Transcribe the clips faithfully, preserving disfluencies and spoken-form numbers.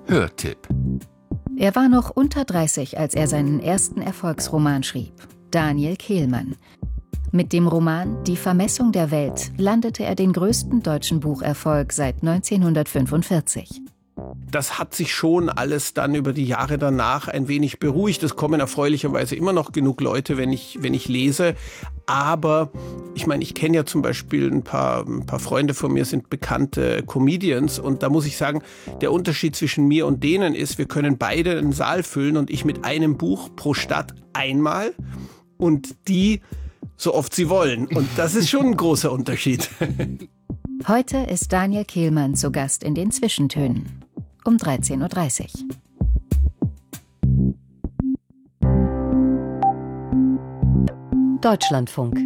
Hörtipp. Er war noch unter dreißig, als er seinen ersten Erfolgsroman schrieb. Daniel Kehlmann. Mit dem Roman »Die Vermessung der Welt« landete er den größten deutschen Bucherfolg seit neunzehnhundertfünfundvierzig. Das hat sich schon alles dann über die Jahre danach ein wenig beruhigt. Es kommen erfreulicherweise immer noch genug Leute, wenn ich, wenn ich lese. Aber ich meine, ich kenne ja zum Beispiel ein paar, ein paar Freunde von mir, sind bekannte Comedians. Und da muss ich sagen, der Unterschied zwischen mir und denen ist, wir können beide einen Saal füllen und ich mit einem Buch pro Stadt einmal und die so oft sie wollen. Und das ist schon ein großer Unterschied. Heute ist Daniel Kehlmann zu Gast in den Zwischentönen um dreizehn Uhr dreißig. Deutschlandfunk.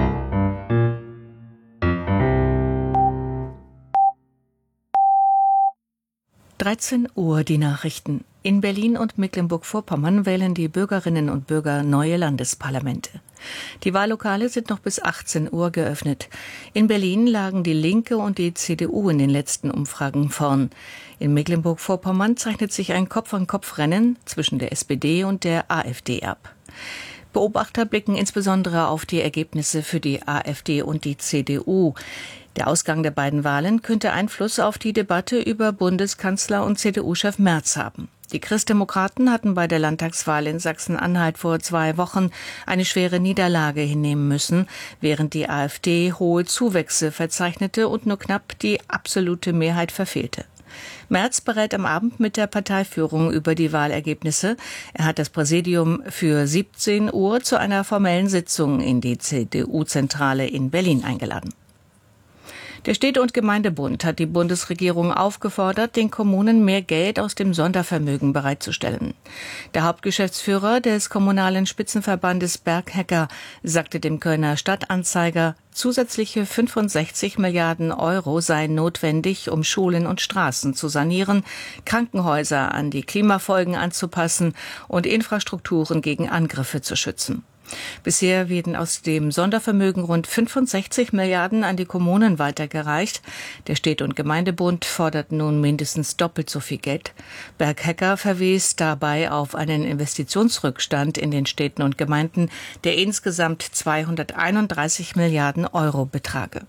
dreizehn Uhr die Nachrichten. In Berlin und Mecklenburg-Vorpommern wählen die Bürgerinnen und Bürger neue Landesparlamente. Die Wahllokale sind noch bis achtzehn Uhr geöffnet. In Berlin lagen die Linke und die C D U in den letzten Umfragen vorn. In Mecklenburg-Vorpommern zeichnet sich ein Kopf-an-Kopf-Rennen zwischen der S P D und der AfD ab. Beobachter blicken insbesondere auf die Ergebnisse für die AfD und die C D U. Der Ausgang der beiden Wahlen könnte Einfluss auf die Debatte über Bundeskanzler und C D U-Chef Merz haben. Die Christdemokraten hatten bei der Landtagswahl in Sachsen-Anhalt vor zwei Wochen eine schwere Niederlage hinnehmen müssen, während die AfD hohe Zuwächse verzeichnete und nur knapp die absolute Mehrheit verfehlte. Merz berät am Abend mit der Parteiführung über die Wahlergebnisse. Er hat das Präsidium für siebzehn Uhr zu einer formellen Sitzung in die C D U-Zentrale in Berlin eingeladen. Der Städte- und Gemeindebund hat die Bundesregierung aufgefordert, den Kommunen mehr Geld aus dem Sondervermögen bereitzustellen. Der Hauptgeschäftsführer des kommunalen Spitzenverbandes Berg Hecker sagte dem Kölner Stadtanzeiger, zusätzliche fünfundsechzig Milliarden Euro seien notwendig, um Schulen und Straßen zu sanieren, Krankenhäuser an die Klimafolgen anzupassen und Infrastrukturen gegen Angriffe zu schützen. Bisher werden aus dem Sondervermögen rund fünfundsechzig Milliarden an die Kommunen weitergereicht. Der Städte- und Gemeindebund fordert nun mindestens doppelt so viel Geld. Berg Hecker verwies dabei auf einen Investitionsrückstand in den Städten und Gemeinden, der insgesamt zweihunderteinunddreißig Milliarden Euro betrage.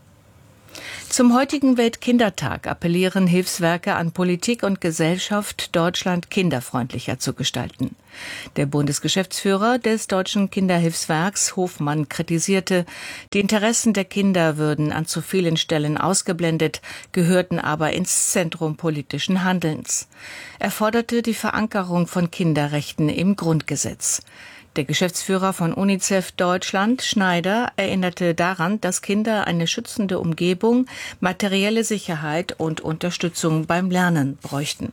Zum heutigen Weltkindertag appellieren Hilfswerke an Politik und Gesellschaft, Deutschland kinderfreundlicher zu gestalten. Der Bundesgeschäftsführer des Deutschen Kinderhilfswerks, Hofmann, kritisierte, die Interessen der Kinder würden an zu vielen Stellen ausgeblendet, gehörten aber ins Zentrum politischen Handelns. Er forderte die Verankerung von Kinderrechten im Grundgesetz. Der Geschäftsführer von UNICEF Deutschland, Schneider, erinnerte daran, dass Kinder eine schützende Umgebung, materielle Sicherheit und Unterstützung beim Lernen bräuchten.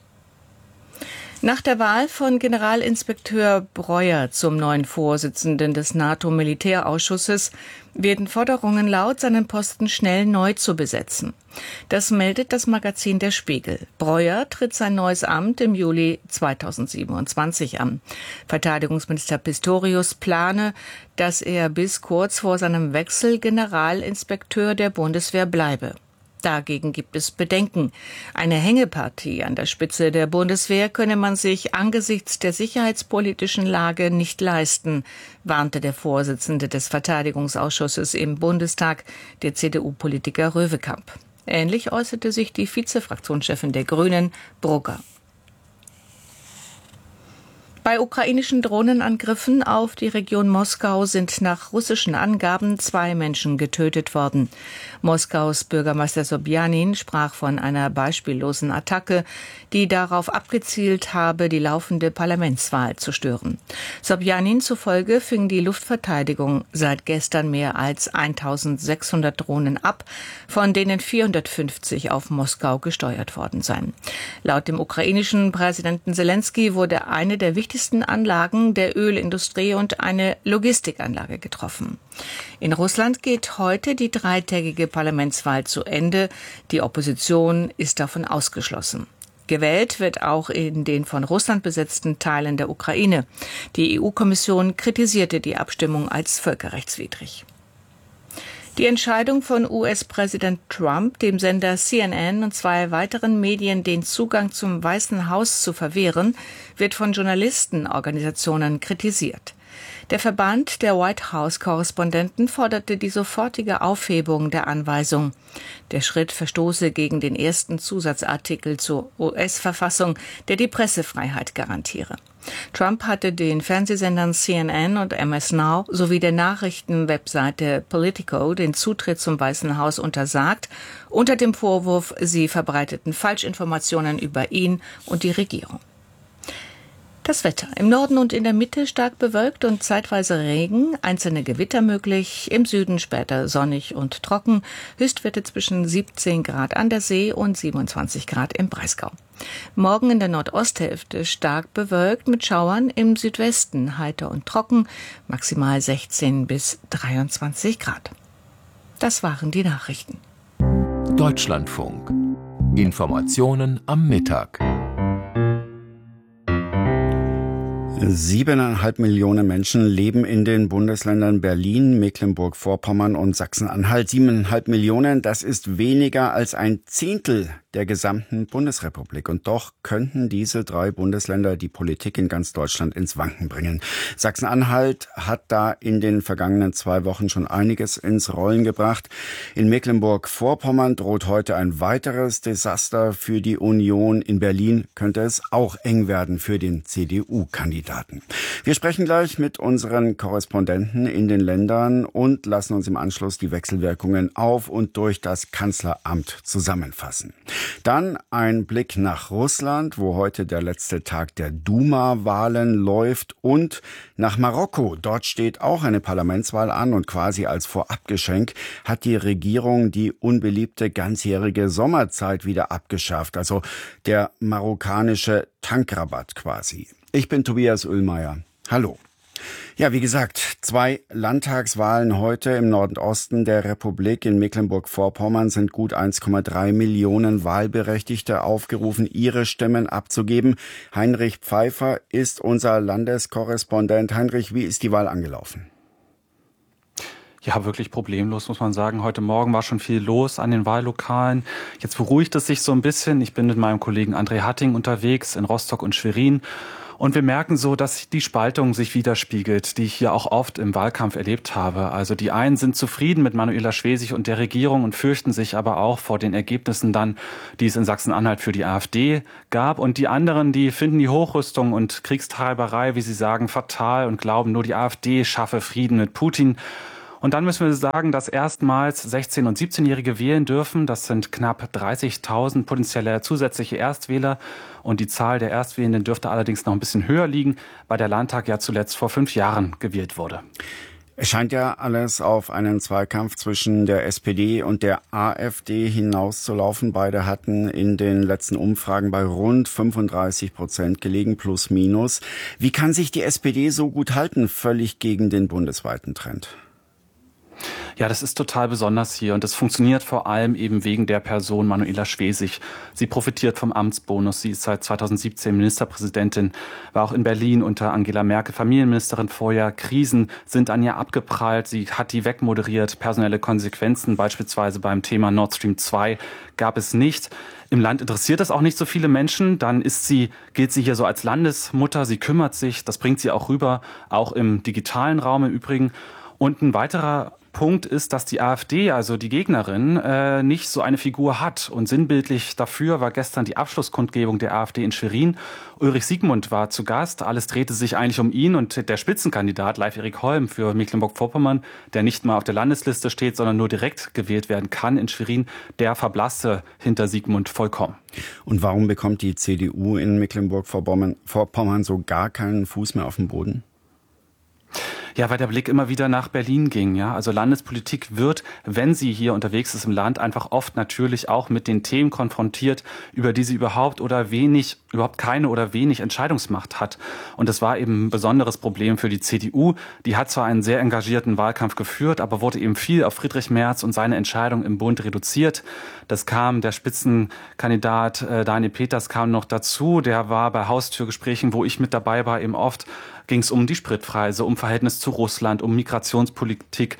Nach der Wahl von Generalinspekteur Breuer zum neuen Vorsitzenden des NATO-Militärausschusses werden Forderungen laut, seinen Posten schnell neu zu besetzen. Das meldet das Magazin Der Spiegel. Breuer tritt sein neues Amt im Juli zweitausendsiebenundzwanzig an. Verteidigungsminister Pistorius plane, dass er bis kurz vor seinem Wechsel Generalinspekteur der Bundeswehr bleibe. Dagegen gibt es Bedenken. Eine Hängepartie an der Spitze der Bundeswehr könne man sich angesichts der sicherheitspolitischen Lage nicht leisten, warnte der Vorsitzende des Verteidigungsausschusses im Bundestag, der C D U-Politiker Röwekamp. Ähnlich äußerte sich die Vizefraktionschefin der Grünen, Brugger. Bei ukrainischen Drohnenangriffen auf die Region Moskau sind nach russischen Angaben zwei Menschen getötet worden. Moskaus Bürgermeister Sobjanin sprach von einer beispiellosen Attacke, die darauf abgezielt habe, die laufende Parlamentswahl zu stören. Sobjanin zufolge fing die Luftverteidigung seit gestern mehr als eintausendsechshundert Drohnen ab, von denen vierhundertfünfzig auf Moskau gesteuert worden seien. Laut dem ukrainischen Präsidenten Selenskyj wurde eine der wichtigsten Anlagen der Ölindustrie und eine Logistikanlage getroffen. In Russland geht heute die dreitägige Parlamentswahl zu Ende. Die Opposition ist davon ausgeschlossen. Gewählt wird auch in den von Russland besetzten Teilen der Ukraine. Die E U-Kommission kritisierte die Abstimmung als völkerrechtswidrig. Die Entscheidung von U S-Präsident Trump, dem Sender C N N und zwei weiteren Medien den Zugang zum Weißen Haus zu verwehren, wird von Journalistenorganisationen kritisiert. Der Verband der White House-Korrespondenten forderte die sofortige Aufhebung der Anweisung. Der Schritt verstoße gegen den ersten Zusatzartikel zur U S-Verfassung, der die Pressefreiheit garantiere. Trump hatte den Fernsehsendern C N N und M S Now sowie der Nachrichtenwebseite Politico den Zutritt zum Weißen Haus untersagt, unter dem Vorwurf, sie verbreiteten Falschinformationen über ihn und die Regierung. Das Wetter. Im Norden und in der Mitte stark bewölkt und zeitweise Regen, einzelne Gewitter möglich, im Süden später sonnig und trocken, Höchstwerte zwischen siebzehn Grad an der See und siebenundzwanzig Grad im Breisgau. Morgen in der Nordosthälfte stark bewölkt mit Schauern, im Südwesten heiter und trocken, maximal sechzehn bis dreiundzwanzig Grad. Das waren die Nachrichten. Deutschlandfunk. Informationen am Mittag. Siebeneinhalb Millionen Menschen leben in den Bundesländern Berlin, Mecklenburg-Vorpommern und Sachsen-Anhalt. Siebeneinhalb Millionen, das ist weniger als ein Zehntel der gesamten Bundesrepublik. Und doch könnten diese drei Bundesländer die Politik in ganz Deutschland ins Wanken bringen. Sachsen-Anhalt hat da in den vergangenen zwei Wochen schon einiges ins Rollen gebracht. In Mecklenburg-Vorpommern droht heute ein weiteres Desaster für die Union. In Berlin könnte es auch eng werden für den C D U-Kandidaten. Wir sprechen gleich mit unseren Korrespondenten in den Ländern und lassen uns im Anschluss die Wechselwirkungen auf und durch das Kanzleramt zusammenfassen. Dann ein Blick nach Russland, wo heute der letzte Tag der Duma-Wahlen läuft, und nach Marokko. Dort steht auch eine Parlamentswahl an und quasi als Vorabgeschenk hat die Regierung die unbeliebte ganzjährige Sommerzeit wieder abgeschafft. Also der marokkanische Tankrabatt quasi. Ich bin Tobias Oehlmeier. Hallo. Ja, wie gesagt, zwei Landtagswahlen heute im Nordosten der Republik. In Mecklenburg-Vorpommern sind gut eins Komma drei Millionen Wahlberechtigte aufgerufen, ihre Stimmen abzugeben. Heinrich Pfeiffer ist unser Landeskorrespondent. Heinrich, wie ist die Wahl angelaufen? Ja, wirklich problemlos, muss man sagen. Heute Morgen war schon viel los an den Wahllokalen. Jetzt beruhigt es sich so ein bisschen. Ich bin mit meinem Kollegen André Hatting unterwegs in Rostock und Schwerin. Und wir merken so, dass die Spaltung sich widerspiegelt, die ich hier auch oft im Wahlkampf erlebt habe. Also die einen sind zufrieden mit Manuela Schwesig und der Regierung und fürchten sich aber auch vor den Ergebnissen dann, die es in Sachsen-Anhalt für die AfD gab. Und die anderen, die finden die Hochrüstung und Kriegstreiberei, wie sie sagen, fatal und glauben, nur die AfD schaffe Frieden mit Putin. Und dann müssen wir sagen, dass erstmals sechzehn- und siebzehnjährige wählen dürfen. Das sind knapp dreißigtausend potenzielle zusätzliche Erstwähler. Und die Zahl der Erstwählenden dürfte allerdings noch ein bisschen höher liegen, weil der Landtag ja zuletzt vor fünf Jahren gewählt wurde. Es scheint ja alles auf einen Zweikampf zwischen der S P D und der AfD hinauszulaufen. Beide hatten in den letzten Umfragen bei rund fünfunddreißig Prozent gelegen, plus minus. Wie kann sich die S P D so gut halten, völlig gegen den bundesweiten Trend? Ja, das ist total besonders hier und das funktioniert vor allem eben wegen der Person Manuela Schwesig. Sie profitiert vom Amtsbonus. Sie ist seit zweitausendsiebzehn Ministerpräsidentin, war auch in Berlin unter Angela Merkel Familienministerin vorher. Krisen sind an ihr abgeprallt. Sie hat die wegmoderiert. Personelle Konsequenzen, beispielsweise beim Thema Nord Stream zwei, gab es nicht. Im Land interessiert das auch nicht so viele Menschen. Dann ist sie, gilt sie hier so als Landesmutter. Sie kümmert sich. Das bringt sie auch rüber, auch im digitalen Raum im Übrigen. Und ein weiterer Punkt ist, dass die AfD, also die Gegnerin, äh, nicht so eine Figur hat. Und sinnbildlich dafür war gestern die Abschlusskundgebung der AfD in Schwerin. Ulrich Siegmund war zu Gast. Alles drehte sich eigentlich um ihn und der Spitzenkandidat Leif-Erik Holm für Mecklenburg-Vorpommern, der nicht mal auf der Landesliste steht, sondern nur direkt gewählt werden kann in Schwerin, der verblasste hinter Siegmund vollkommen. Und warum bekommt die C D U in Mecklenburg-Vorpommern so gar keinen Fuß mehr auf dem Boden? Ja, weil der Blick immer wieder nach Berlin ging. Ja, also Landespolitik wird, wenn sie hier unterwegs ist im Land, einfach oft natürlich auch mit den Themen konfrontiert, über die sie überhaupt oder wenig, überhaupt keine oder wenig Entscheidungsmacht hat. Und das war eben ein besonderes Problem für die C D U. Die hat zwar einen sehr engagierten Wahlkampf geführt, aber wurde eben viel auf Friedrich Merz und seine Entscheidung im Bund reduziert. Das kam, der Spitzenkandidat äh, Daniel Peters kam noch dazu. Der war bei Haustürgesprächen, wo ich mit dabei war, eben oft ging es um die Spritpreise, um Verhältnis zu Russland, um Migrationspolitik.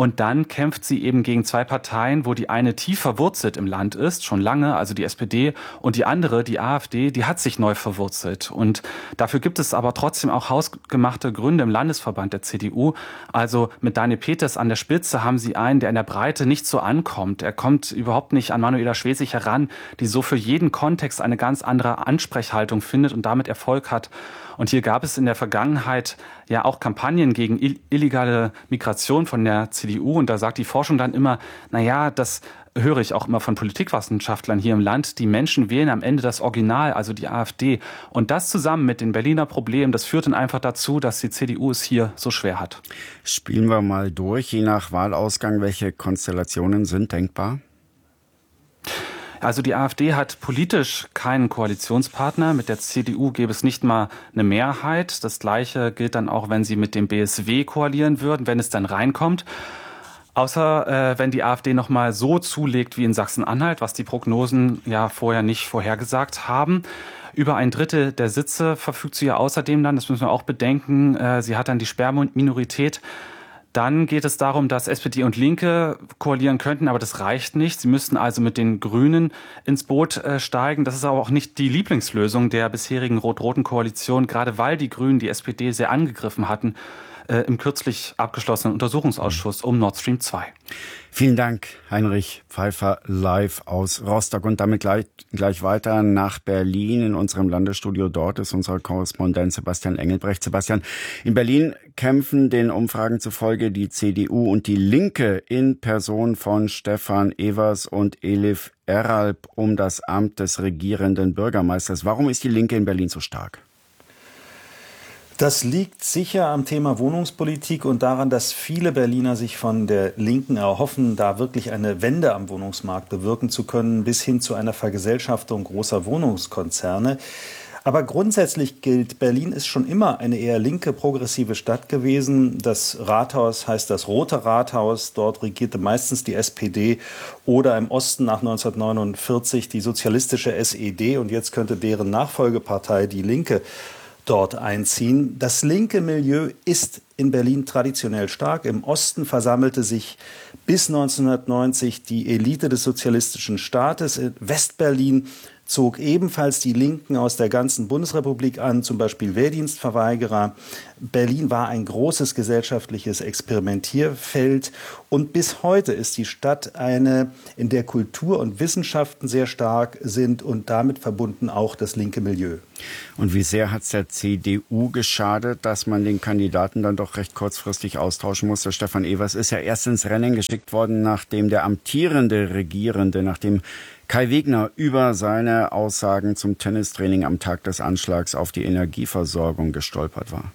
Und dann kämpft sie eben gegen zwei Parteien, wo die eine tief verwurzelt im Land ist, schon lange, also die S P D, und die andere, die AfD, die hat sich neu verwurzelt. Und dafür gibt es aber trotzdem auch hausgemachte Gründe im Landesverband der C D U. Also mit Daniel Peters an der Spitze haben sie einen, der in der Breite nicht so ankommt. Er kommt überhaupt nicht an Manuela Schwesig heran, die so für jeden Kontext eine ganz andere Ansprechhaltung findet und damit Erfolg hat. Und hier gab es in der Vergangenheit ja auch Kampagnen gegen illegale Migration von der C D U. Und da sagt die Forschung dann immer, na ja, das höre ich auch immer von Politikwissenschaftlern hier im Land, die Menschen wählen am Ende das Original, also die AfD. Und das zusammen mit den Berliner Problemen, das führt dann einfach dazu, dass die C D U es hier so schwer hat. Spielen wir mal durch, je nach Wahlausgang, welche Konstellationen sind denkbar? Also die AfD hat politisch keinen Koalitionspartner. Mit der C D U gäbe es nicht mal eine Mehrheit. Das Gleiche gilt dann auch, wenn sie mit dem B S W koalieren würden, wenn es dann reinkommt. Außer äh, wenn die AfD noch mal so zulegt wie in Sachsen-Anhalt, was die Prognosen ja vorher nicht vorhergesagt haben. Über ein Drittel der Sitze verfügt sie ja außerdem dann, das müssen wir auch bedenken, äh, sie hat dann die Sperrminorität. Dann geht es darum, dass S P D und Linke koalieren könnten, aber das reicht nicht. Sie müssten also mit den Grünen ins Boot äh, steigen. Das ist aber auch nicht die Lieblingslösung der bisherigen rot-roten Koalition, gerade weil die Grünen die S P D sehr angegriffen hatten äh, im kürzlich abgeschlossenen Untersuchungsausschuss um Nord Stream zwei. Vielen Dank, Heinrich Pfeiffer, live aus Rostock. Und damit gleich, gleich weiter nach Berlin in unserem Landesstudio. Dort ist unser Korrespondent Sebastian Engelbrecht. Sebastian, in Berlin kämpfen den Umfragen zufolge die C D U und die Linke in Person von Stefan Evers und Elif Eralp um das Amt des regierenden Bürgermeisters. Warum ist die Linke in Berlin so stark? Das liegt sicher am Thema Wohnungspolitik und daran, dass viele Berliner sich von der Linken erhoffen, da wirklich eine Wende am Wohnungsmarkt bewirken zu können, bis hin zu einer Vergesellschaftung großer Wohnungskonzerne. Aber grundsätzlich gilt, Berlin ist schon immer eine eher linke, progressive Stadt gewesen. Das Rathaus heißt das Rote Rathaus. Dort regierte meistens die S P D oder im Osten nach neunzehnhundertneunundvierzig die sozialistische S E D. Und jetzt könnte deren Nachfolgepartei, die Linke, dort einziehen. Das linke Milieu ist in Berlin traditionell stark. Im Osten versammelte sich bis neunzehnhundertneunzig die Elite des sozialistischen Staates. In Westberlin zog ebenfalls die Linken aus der ganzen Bundesrepublik an, zum Beispiel Wehrdienstverweigerer. Berlin war ein großes gesellschaftliches Experimentierfeld und bis heute ist die Stadt eine, in der Kultur und Wissenschaften sehr stark sind und damit verbunden auch das linke Milieu. Und wie sehr hat es der C D U geschadet, dass man den Kandidaten dann doch recht kurzfristig austauschen musste? Stefan Evers ist ja erst ins Rennen geschickt worden, nachdem der amtierende Regierende, nachdem Kai Wegner über seine Aussagen zum Tennistraining am Tag des Anschlags auf die Energieversorgung gestolpert war.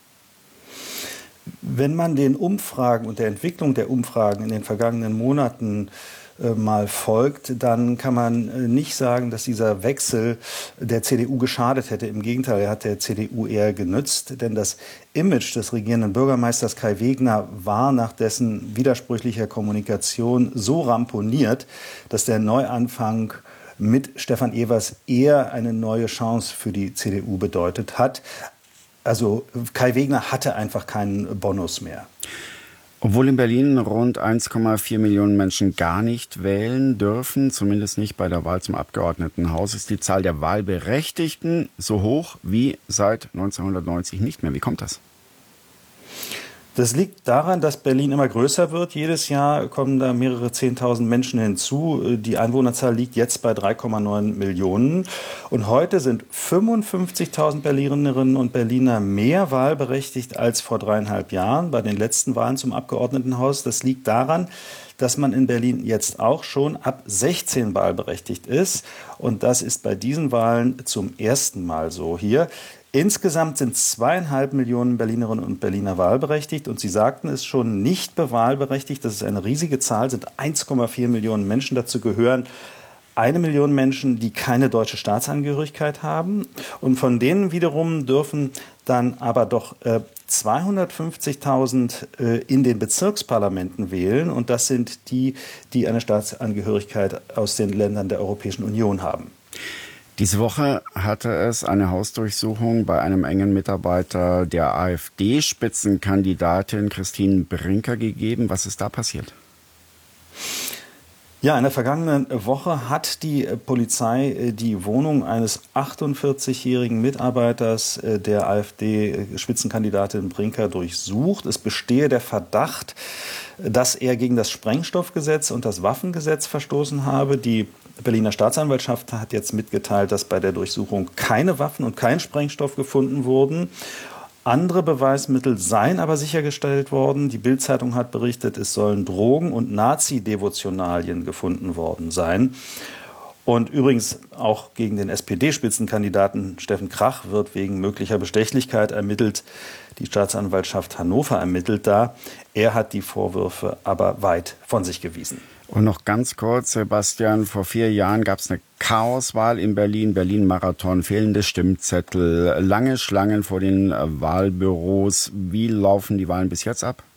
Wenn man den Umfragen und der Entwicklung der Umfragen in den vergangenen Monaten äh, mal folgt, dann kann man äh, nicht sagen, dass dieser Wechsel der C D U geschadet hätte. Im Gegenteil, er hat der C D U eher genützt, denn das Image des regierenden Bürgermeisters Kai Wegner war nach dessen widersprüchlicher Kommunikation so ramponiert, dass der Neuanfang mit Stefan Evers eher eine neue Chance für die C D U bedeutet hat. Also Kai Wegner hatte einfach keinen Bonus mehr. Obwohl in Berlin rund eins Komma vier Millionen Menschen gar nicht wählen dürfen, zumindest nicht bei der Wahl zum Abgeordnetenhaus, ist die Zahl der Wahlberechtigten so hoch wie seit neunzehnhundertneunzig nicht mehr. Wie kommt das? Das liegt daran, dass Berlin immer größer wird. Jedes Jahr kommen da mehrere Zehntausend Menschen hinzu. Die Einwohnerzahl liegt jetzt bei drei Komma neun Millionen. Und heute sind fünfundfünfzigtausend Berlinerinnen und Berliner mehr wahlberechtigt als vor dreieinhalb Jahren bei den letzten Wahlen zum Abgeordnetenhaus. Das liegt daran, dass man in Berlin jetzt auch schon ab sechzehn wahlberechtigt ist. Und das ist bei diesen Wahlen zum ersten Mal so hier. Insgesamt sind zweieinhalb Millionen Berlinerinnen und Berliner wahlberechtigt. Und Sie sagten es schon, nicht bewahlberechtigt. Das ist eine riesige Zahl, sind eins Komma vier Millionen Menschen. Dazu gehören eine Million Menschen, die keine deutsche Staatsangehörigkeit haben. Und von denen wiederum dürfen dann aber doch äh, zweihundertfünfzigtausend äh, in den Bezirksparlamenten wählen. Und das sind die, die eine Staatsangehörigkeit aus den Ländern der Europäischen Union haben. Diese Woche hatte es eine Hausdurchsuchung bei einem engen Mitarbeiter der AfD-Spitzenkandidatin Christine Brinker gegeben. Was ist da passiert? Ja, in der vergangenen Woche hat die Polizei die Wohnung eines achtundvierzigjährigen Mitarbeiters der AfD-Spitzenkandidatin Brinker durchsucht. Es bestehe der Verdacht, dass er gegen das Sprengstoffgesetz und das Waffengesetz verstoßen habe. Die Berliner Staatsanwaltschaft hat jetzt mitgeteilt, dass bei der Durchsuchung keine Waffen und kein Sprengstoff gefunden wurden. Andere Beweismittel seien aber sichergestellt worden. Die Bild-Zeitung hat berichtet, es sollen Drogen- und Nazi-Devotionalien gefunden worden sein. Und übrigens auch gegen den S P D-Spitzenkandidaten Steffen Krach wird wegen möglicher Bestechlichkeit ermittelt. Die Staatsanwaltschaft Hannover ermittelt da. Er hat die Vorwürfe aber weit von sich gewiesen. Und noch ganz kurz, Sebastian, vor vier Jahren gab es eine Chaoswahl in Berlin, Berlin-Marathon, fehlende Stimmzettel, lange Schlangen vor den Wahlbüros. Wie laufen die Wahlen bis jetzt ab?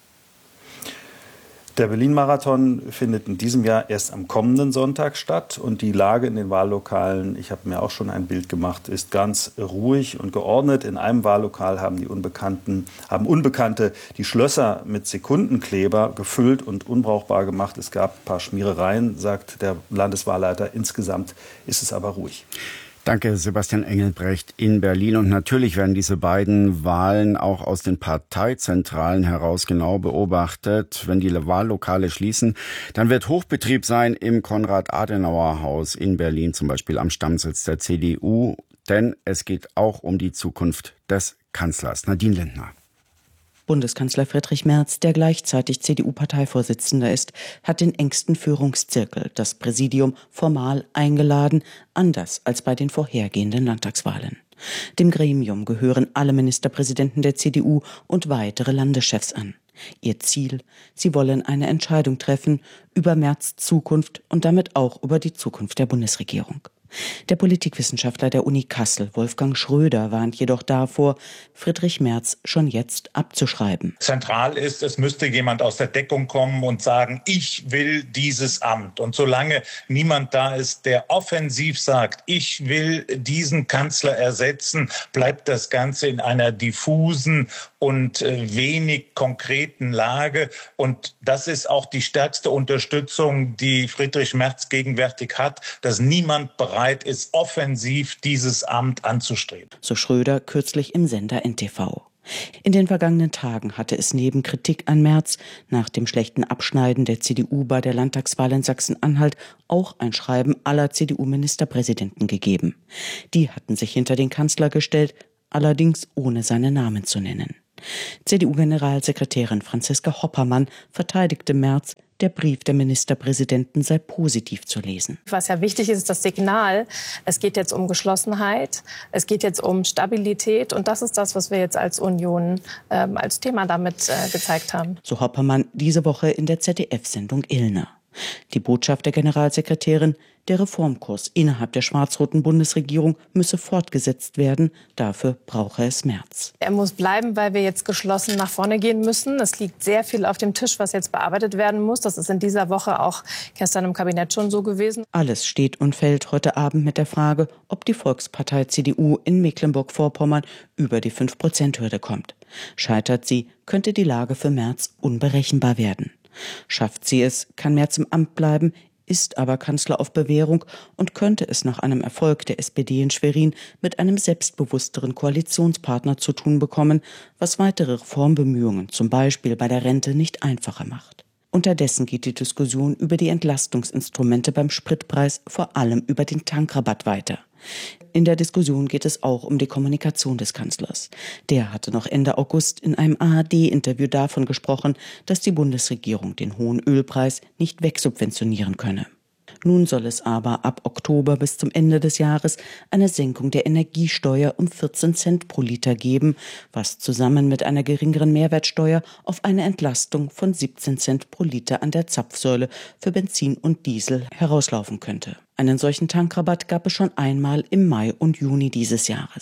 Der Berlin-Marathon findet in diesem Jahr erst am kommenden Sonntag statt und die Lage in den Wahllokalen, ich habe mir auch schon ein Bild gemacht, ist ganz ruhig und geordnet. In einem Wahllokal haben die Unbekannten, haben Unbekannte die Schlösser mit Sekundenkleber gefüllt und unbrauchbar gemacht. Es gab ein paar Schmierereien, sagt der Landeswahlleiter. Insgesamt ist es aber ruhig. Danke, Sebastian Engelbrecht in Berlin. Und natürlich werden diese beiden Wahlen auch aus den Parteizentralen heraus genau beobachtet. Wenn die Wahllokale schließen, dann wird Hochbetrieb sein im Konrad-Adenauer-Haus in Berlin, zum Beispiel am Stammsitz der C D U. Denn es geht auch um die Zukunft des Kanzlers. Nadine Lindner. Bundeskanzler Friedrich Merz, der gleichzeitig C D U-Parteivorsitzender ist, hat den engsten Führungszirkel, das Präsidium, formal eingeladen, anders als bei den vorhergehenden Landtagswahlen. Dem Gremium gehören alle Ministerpräsidenten der C D U und weitere Landeschefs an. Ihr Ziel: Sie wollen eine Entscheidung treffen über Merz' Zukunft und damit auch über die Zukunft der Bundesregierung. Der Politikwissenschaftler der Uni Kassel, Wolfgang Schröder, warnt jedoch davor, Friedrich Merz schon jetzt abzuschreiben. Zentral ist, es müsste jemand aus der Deckung kommen und sagen, ich will dieses Amt. Und solange niemand da ist, der offensiv sagt, ich will diesen Kanzler ersetzen, bleibt das Ganze in einer diffusen und wenig konkreten Lage. Und das ist auch die stärkste Unterstützung, die Friedrich Merz gegenwärtig hat, dass niemand bereit ist, offensiv dieses Amt anzustreben. So Schröder kürzlich im Sender N T V. In den vergangenen Tagen hatte es neben Kritik an Merz nach dem schlechten Abschneiden der C D U bei der Landtagswahl in Sachsen-Anhalt auch ein Schreiben aller C D U-Ministerpräsidenten gegeben. Die hatten sich hinter den Kanzler gestellt, allerdings ohne seinen Namen zu nennen. C D U-Generalsekretärin Franziska Hoppermann verteidigte Merz, der Brief der Ministerpräsidenten sei positiv zu lesen. Was ja wichtig ist, ist das Signal. Es geht jetzt um Geschlossenheit, es geht jetzt um Stabilität und das ist das, was wir jetzt als Union ähm, als Thema damit äh, gezeigt haben. So Hoppermann diese Woche in der Z D F-Sendung Illner. Die Botschaft der Generalsekretärin: Der Reformkurs innerhalb der schwarz-roten Bundesregierung müsse fortgesetzt werden. Dafür brauche es Merz. Er muss bleiben, weil wir jetzt geschlossen nach vorne gehen müssen. Es liegt sehr viel auf dem Tisch, was jetzt bearbeitet werden muss. Das ist in dieser Woche auch gestern im Kabinett schon so gewesen. Alles steht und fällt heute Abend mit der Frage, ob die Volkspartei C D U in Mecklenburg-Vorpommern über die fünf Prozent Hürde kommt. Scheitert sie, könnte die Lage für Merz unberechenbar werden. Schafft sie es, kann Merz im Amt bleiben, ist aber Kanzler auf Bewährung und könnte es nach einem Erfolg der S P D in Schwerin mit einem selbstbewussteren Koalitionspartner zu tun bekommen, was weitere Reformbemühungen, zum Beispiel bei der Rente, nicht einfacher macht. Unterdessen geht die Diskussion über die Entlastungsinstrumente beim Spritpreis, vor allem über den Tankrabatt, weiter. In der Diskussion geht es auch um die Kommunikation des Kanzlers. Der hatte noch Ende August in einem A R D-Interview davon gesprochen, dass die Bundesregierung den hohen Ölpreis nicht wegsubventionieren könne. Nun soll es aber ab Oktober bis zum Ende des Jahres eine Senkung der Energiesteuer um vierzehn Cent pro Liter geben, was zusammen mit einer geringeren Mehrwertsteuer auf eine Entlastung von siebzehn Cent pro Liter an der Zapfsäule für Benzin und Diesel herauslaufen könnte. Einen solchen Tankrabatt gab es schon einmal im Mai und Juni dieses Jahres.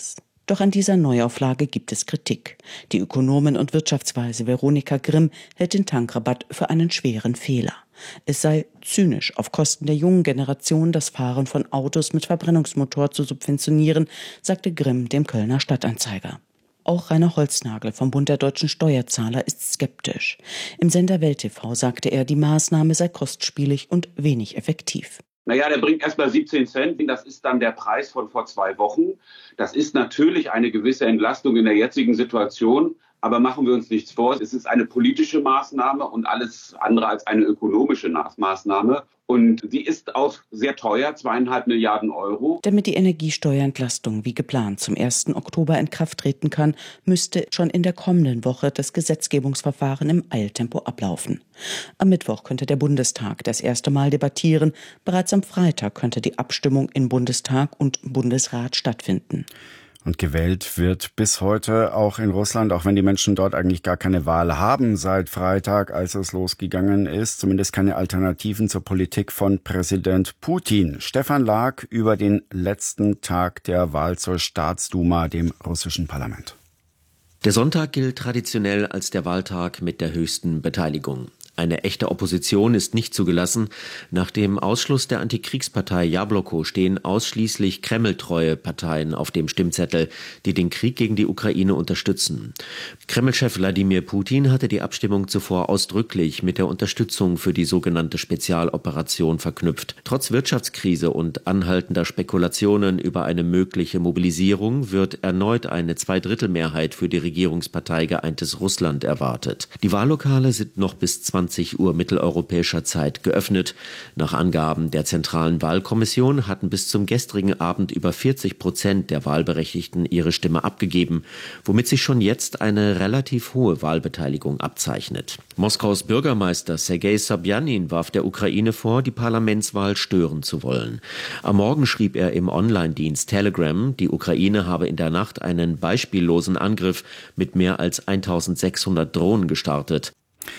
Doch an dieser Neuauflage gibt es Kritik. Die Ökonomin und Wirtschaftsweise Veronika Grimm hält den Tankrabatt für einen schweren Fehler. Es sei zynisch, auf Kosten der jungen Generation das Fahren von Autos mit Verbrennungsmotor zu subventionieren, sagte Grimm dem Kölner Stadtanzeiger. Auch Rainer Holznagel vom Bund der deutschen Steuerzahler ist skeptisch. Im Sender Welt T V sagte er, die Maßnahme sei kostspielig und wenig effektiv. Naja, der bringt erstmal siebzehn Cent. Das ist dann der Preis von vor zwei Wochen. Das ist natürlich eine gewisse Entlastung in der jetzigen Situation. Aber machen wir uns nichts vor, es ist eine politische Maßnahme und alles andere als eine ökonomische Maßnahme. Und die ist auch sehr teuer, zweieinhalb Milliarden Euro. Damit die Energiesteuerentlastung wie geplant zum ersten Oktober in Kraft treten kann, müsste schon in der kommenden Woche das Gesetzgebungsverfahren im Eiltempo ablaufen. Am Mittwoch könnte der Bundestag das erste Mal debattieren. Bereits am Freitag könnte die Abstimmung in Bundestag und Bundesrat stattfinden. Und gewählt wird bis heute auch in Russland, auch wenn die Menschen dort eigentlich gar keine Wahl haben seit Freitag, als es losgegangen ist. Zumindest keine Alternativen zur Politik von Präsident Putin. Stefan Lag über den letzten Tag der Wahl zur Staatsduma, dem russischen Parlament. Der Sonntag gilt traditionell als der Wahltag mit der höchsten Beteiligung. Eine echte Opposition ist nicht zugelassen. Nach dem Ausschluss der Antikriegspartei Jabloko stehen ausschließlich kremltreue Parteien auf dem Stimmzettel, die den Krieg gegen die Ukraine unterstützen. Kremlchef Wladimir Putin hatte die Abstimmung zuvor ausdrücklich mit der Unterstützung für die sogenannte Spezialoperation verknüpft. Trotz Wirtschaftskrise und anhaltender Spekulationen über eine mögliche Mobilisierung wird erneut eine Zweidrittelmehrheit für die Regierungspartei Geeintes Russland erwartet. Die Wahllokale sind noch bis zwanzig Uhr mitteleuropäischer Zeit geöffnet. Nach Angaben der Zentralen Wahlkommission hatten bis zum gestrigen Abend über vierzig Prozent der Wahlberechtigten ihre Stimme abgegeben, womit sich schon jetzt eine relativ hohe Wahlbeteiligung abzeichnet. Moskaus Bürgermeister Sergei Sobjanin warf der Ukraine vor, die Parlamentswahl stören zu wollen. Am Morgen schrieb er im Online-Dienst Telegram, die Ukraine habe in der Nacht einen beispiellosen Angriff mit mehr als eintausendsechshundert Drohnen gestartet.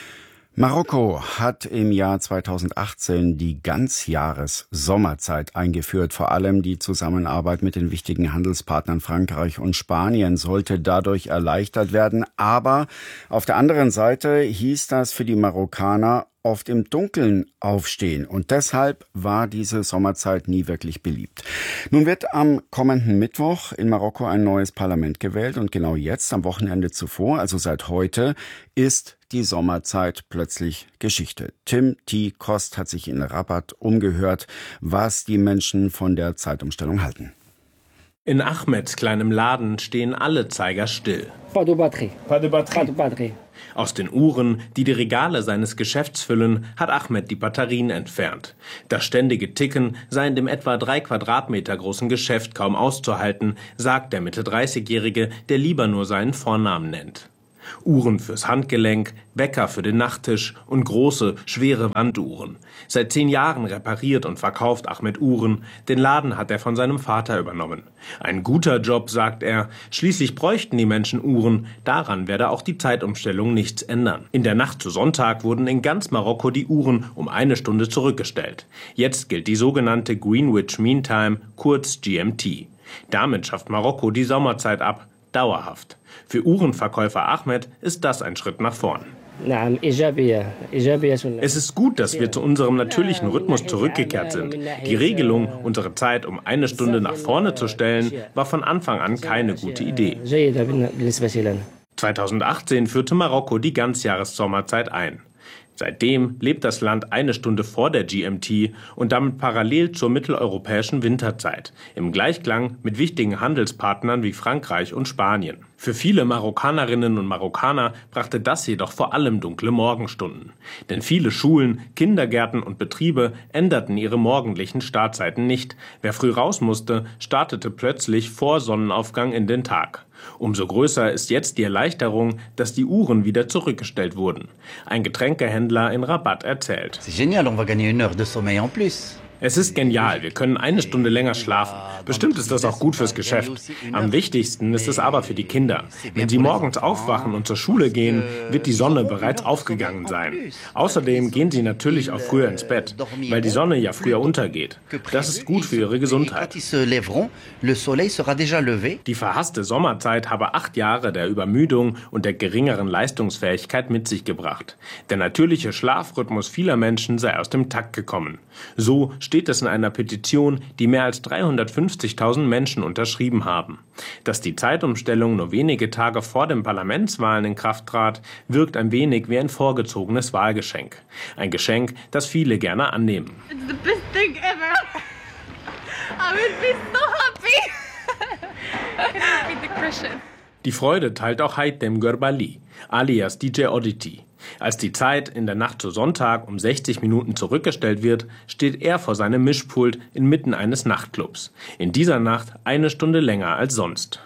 Marokko hat im Jahr zweitausendachtzehn die Ganzjahres-Sommerzeit eingeführt. Vor allem die Zusammenarbeit mit den wichtigen Handelspartnern Frankreich und Spanien sollte dadurch erleichtert werden. Aber auf der anderen Seite hieß das für die Marokkaner oft im Dunkeln aufstehen. Und deshalb war diese Sommerzeit nie wirklich beliebt. Nun wird am kommenden Mittwoch in Marokko ein neues Parlament gewählt. Und genau jetzt, am Wochenende zuvor, also seit heute, ist die Sommerzeit plötzlich Geschichte. Tim T. Kost hat sich in Rabat umgehört, was die Menschen von der Zeitumstellung halten. In Ahmeds kleinem Laden stehen alle Zeiger still. Pas de batterie. Pas de batterie. Pas de batterie. Aus den Uhren, die die Regale seines Geschäfts füllen, hat Ahmed die Batterien entfernt. Das ständige Ticken sei in dem etwa drei Quadratmeter großen Geschäft kaum auszuhalten, sagt der Mitte dreißigjährige, der lieber nur seinen Vornamen nennt. Uhren fürs Handgelenk, Wecker für den Nachttisch und große, schwere Wanduhren. Seit zehn Jahren repariert und verkauft Ahmed Uhren. Den Laden hat er von seinem Vater übernommen. Ein guter Job, sagt er. Schließlich bräuchten die Menschen Uhren. Daran werde auch die Zeitumstellung nichts ändern. In der Nacht zu Sonntag wurden in ganz Marokko die Uhren um eine Stunde zurückgestellt. Jetzt gilt die sogenannte Greenwich Mean Time, kurz G M T. Damit schafft Marokko die Sommerzeit ab. Dauerhaft. Für Uhrenverkäufer Ahmed ist das ein Schritt nach vorn. Es ist gut, dass wir zu unserem natürlichen Rhythmus zurückgekehrt sind. Die Regelung, unsere Zeit um eine Stunde nach vorne zu stellen, war von Anfang an keine gute Idee. zweitausendachtzehn führte Marokko die Ganzjahressommerzeit ein. Seitdem lebt das Land eine Stunde vor der G M T und damit parallel zur mitteleuropäischen Winterzeit, im Gleichklang mit wichtigen Handelspartnern wie Frankreich und Spanien. Für viele Marokkanerinnen und Marokkaner brachte das jedoch vor allem dunkle Morgenstunden. Denn viele Schulen, Kindergärten und Betriebe änderten ihre morgendlichen Startzeiten nicht. Wer früh raus musste, startete plötzlich vor Sonnenaufgang in den Tag. Umso größer ist jetzt die Erleichterung, dass die Uhren wieder zurückgestellt wurden. Ein Getränkehändler in Rabat erzählt. C'est génial, on va gagner une heure de sommeil en plus. Es ist genial, wir können eine Stunde länger schlafen. Bestimmt ist das auch gut fürs Geschäft. Am wichtigsten ist es aber für die Kinder. Wenn sie morgens aufwachen und zur Schule gehen, wird die Sonne bereits aufgegangen sein. Außerdem gehen sie natürlich auch früher ins Bett, weil die Sonne ja früher untergeht. Das ist gut für ihre Gesundheit. Die verhasste Sommerzeit habe acht Jahre der Übermüdung und der geringeren Leistungsfähigkeit mit sich gebracht. Der natürliche Schlafrhythmus vieler Menschen sei aus dem Takt gekommen. So steht es in einer Petition, die mehr als dreihundertfünfzigtausend Menschen unterschrieben haben. Dass die Zeitumstellung nur wenige Tage vor den Parlamentswahlen in Kraft trat, wirkt ein wenig wie ein vorgezogenes Wahlgeschenk. Ein Geschenk, das viele gerne annehmen. It's the best thing ever. I will be so happy. I cannot be the Christian. Die Freude teilt auch Haitham Gurbali, alias D J Oddity. Als die Zeit in der Nacht zu Sonntag um sechzig Minuten zurückgestellt wird, steht er vor seinem Mischpult inmitten eines Nachtclubs. In dieser Nacht eine Stunde länger als sonst.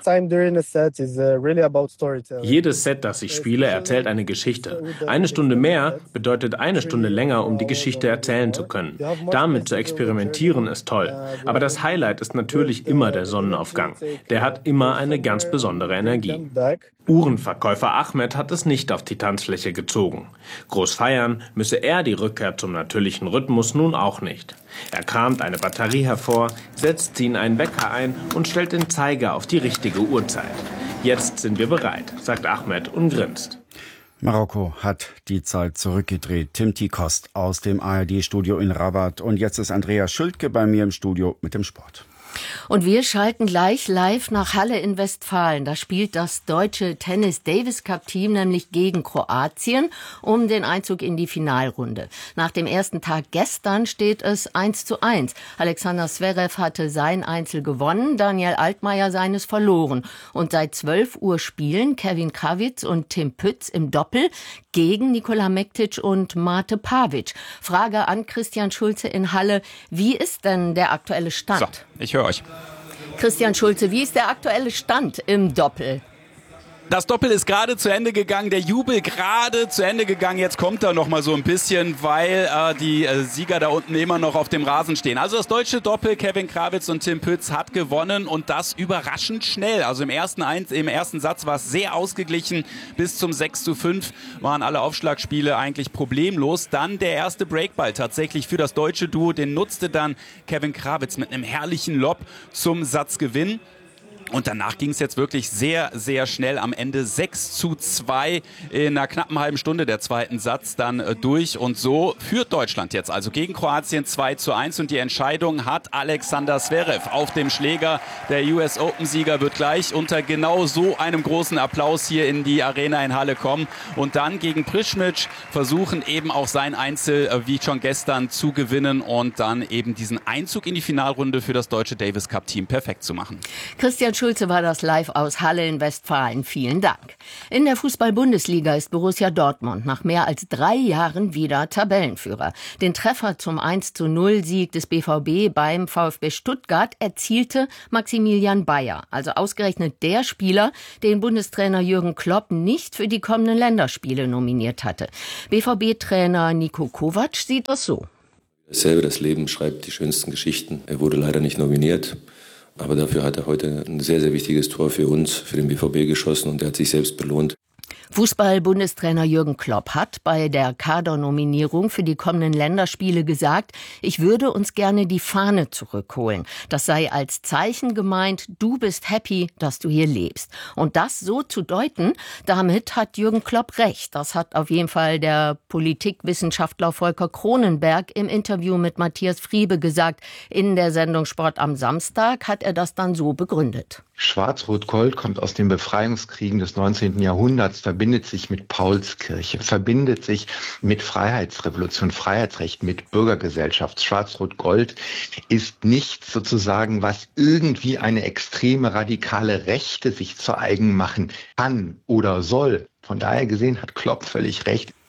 Jedes Set, das ich spiele, erzählt eine Geschichte. Eine Stunde mehr bedeutet eine Stunde länger, um die Geschichte erzählen zu können. Damit zu experimentieren ist toll. Aber das Highlight ist natürlich immer der Sonnenaufgang. Der hat immer eine ganz besondere Energie. Uhrenverkäufer Ahmed hat es nicht auf die Tanzfläche gezogen. Groß feiern müsse er die Rückkehr zum natürlichen Rhythmus nun auch nicht. Er kramt eine Batterie hervor, setzt sie in einen Wecker ein und stellt den Zeiger auf die richtige Uhrzeit. Jetzt sind wir bereit, sagt Ahmed und grinst. Marokko hat die Zeit zurückgedreht. Tim Tikost aus dem A R D-Studio in Rabat. Und jetzt ist Andreas Schültke bei mir im Studio mit dem Sport. Und wir schalten gleich live nach Halle in Westfalen. Da spielt das deutsche Tennis-Davis-Cup-Team nämlich gegen Kroatien um den Einzug in die Finalrunde. Nach dem ersten Tag gestern steht es eins zu eins. Alexander Zverev hatte sein Einzel gewonnen, Daniel Altmaier seines verloren. Und seit zwölf Uhr spielen Kevin Krawietz und Tim Pütz im Doppel gegen Nikola Mektic und Mate Pavic. Frage an Christian Schulze in Halle. Wie ist denn der aktuelle Stand? So, ich höre euch. Christian Schulze, wie ist der aktuelle Stand im Doppel? Das Doppel ist gerade zu Ende gegangen, der Jubel gerade zu Ende gegangen. Jetzt kommt er noch mal so ein bisschen, weil äh, die äh, Sieger da unten immer noch auf dem Rasen stehen. Also das deutsche Doppel, Kevin Krawietz und Tim Pütz hat gewonnen und das überraschend schnell. Also im ersten, Einz- im ersten Satz war es sehr ausgeglichen. Bis zum sechs zu fünf waren alle Aufschlagspiele eigentlich problemlos. Dann der erste Breakball tatsächlich für das deutsche Duo. Den nutzte dann Kevin Krawietz mit einem herrlichen Lob zum Satzgewinn. Und danach ging es jetzt wirklich sehr, sehr schnell. Am Ende sechs zu zwei in einer knappen halben Stunde der zweiten Satz dann äh, durch. Und so führt Deutschland jetzt also gegen Kroatien zwei zu eins. Und die Entscheidung hat Alexander Zverev auf dem Schläger. Der U S Open-Sieger wird gleich unter genau so einem großen Applaus hier in die Arena in Halle kommen. Und dann gegen Prischmic versuchen eben auch sein Einzel äh, wie schon gestern zu gewinnen. Und dann eben diesen Einzug in die Finalrunde für das deutsche Davis Cup Team perfekt zu machen. Christian Schulze war das live aus Halle in Westfalen. Vielen Dank. In der Fußball-Bundesliga ist Borussia Dortmund nach mehr als drei Jahren wieder Tabellenführer. Den Treffer zum eins zu null Sieg des B V B beim VfB Stuttgart erzielte Maximilian Bayer. Also ausgerechnet der Spieler, den Bundestrainer Jürgen Klopp nicht für die kommenden Länderspiele nominiert hatte. B V B-Trainer Niko Kovac sieht das so. Dasselbe, das Leben schreibt die schönsten Geschichten. Er wurde leider nicht nominiert. Aber dafür hat er heute ein sehr, sehr wichtiges Tor für uns, für den B V B geschossen und er hat sich selbst belohnt. Fußball-Bundestrainer Jürgen Klopp hat bei der Kadernominierung für die kommenden Länderspiele gesagt, ich würde uns gerne die Fahne zurückholen. Das sei als Zeichen gemeint, du bist happy, dass du hier lebst. Und das so zu deuten, damit hat Jürgen Klopp recht. Das hat auf jeden Fall der Politikwissenschaftler Volker Kronenberg im Interview mit Matthias Friebe gesagt. In der Sendung Sport am Samstag hat er das dann so begründet. Schwarz-Rot-Gold kommt aus den Befreiungskriegen des neunzehnten Jahrhunderts, verbindet sich mit Paulskirche, verbindet sich mit Freiheitsrevolution, Freiheitsrecht, mit Bürgergesellschaft. Schwarz-Rot-Gold ist nichts sozusagen, was irgendwie eine extreme radikale Rechte sich zu eigen machen kann oder soll. Von daher gesehen hat Klopp völlig recht.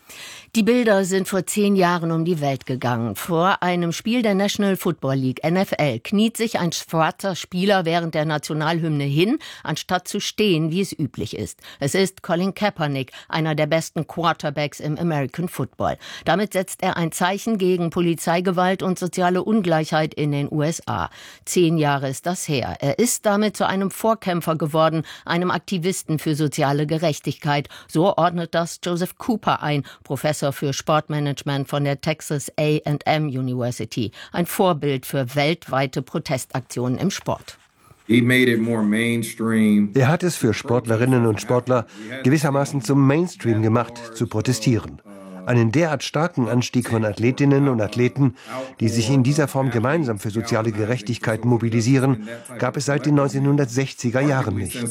Die Bilder sind vor zehn Jahren um die Welt gegangen. Vor einem Spiel der National Football League, N F L, kniet sich ein schwarzer Spieler während der Nationalhymne hin, anstatt zu stehen, wie es üblich ist. Es ist Colin Kaepernick, einer der besten Quarterbacks im American Football. Damit setzt er ein Zeichen gegen Polizeigewalt und soziale Ungleichheit in den U S A. Zehn Jahre ist das her. Er ist damit zu einem Vorkämpfer geworden, einem Aktivisten für soziale Gerechtigkeit. So ordnet das Joseph Cooper ein, Professor für Sportmanagement von der Texas A and M University. Ein Vorbild für weltweite Protestaktionen im Sport. Er hat es für Sportlerinnen und Sportler gewissermaßen zum Mainstream gemacht, zu protestieren. Einen derart starken Anstieg von Athletinnen und Athleten, die sich in dieser Form gemeinsam für soziale Gerechtigkeit mobilisieren, gab es seit den neunzehnhundertsechziger Jahren nicht.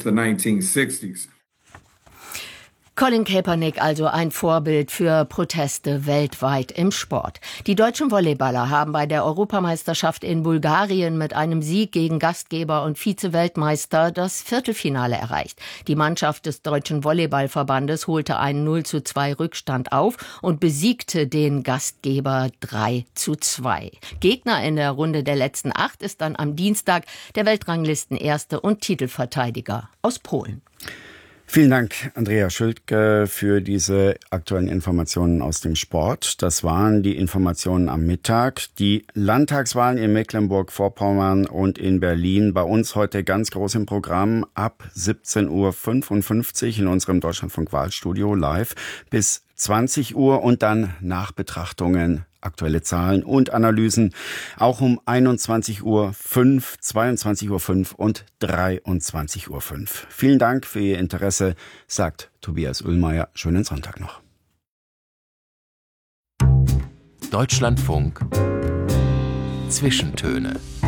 Colin Kaepernick also ein Vorbild für Proteste weltweit im Sport. Die deutschen Volleyballer haben bei der Europameisterschaft in Bulgarien mit einem Sieg gegen Gastgeber und Vize-Weltmeister das Viertelfinale erreicht. Die Mannschaft des Deutschen Volleyballverbandes holte einen null zu zwei Rückstand auf und besiegte den Gastgeber drei zu zwei. Gegner in der Runde der letzten acht ist dann am Dienstag der Weltranglistenerste und Titelverteidiger aus Polen. Vielen Dank, Andrea Schültke, für diese aktuellen Informationen aus dem Sport. Das waren die Informationen am Mittag. Die Landtagswahlen in Mecklenburg-Vorpommern und in Berlin bei uns heute ganz groß im Programm ab siebzehn Uhr fünfundfünfzig in unserem Deutschlandfunk Wahlstudio live bis zwanzig Uhr und dann Nachbetrachtungen, aktuelle Zahlen und Analysen, auch um einundzwanzig Uhr fünf, zweiundzwanzig Uhr fünf und dreiundzwanzig Uhr fünf. Vielen Dank für Ihr Interesse, sagt Tobias Ullmeier. Schönen Sonntag noch. Deutschlandfunk Zwischentöne.